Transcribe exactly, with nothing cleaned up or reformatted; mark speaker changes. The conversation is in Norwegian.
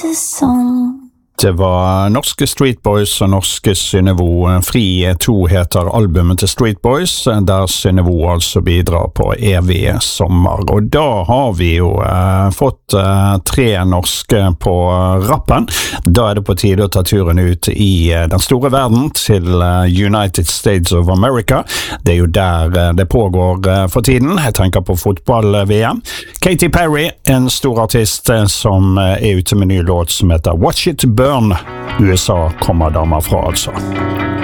Speaker 1: Det var norske Street Boys og norske Synnøvo. Fri to heter albumet til Street Boys, der Synnøvo altså bidrar på evig sommer. Og da har vi jo eh, fått eh, tre norske på rappen. Da er det på tide å ta turen ut i eh, den store verden til eh, United States of America. Det er jo der eh, det pågår eh, for tiden. Jeg tenker på fotball-V M. Katy Perry, en stor artist eh, som eh, er ute med en ny låt som heter Watch It Burn. U S A kommer damer fra altså.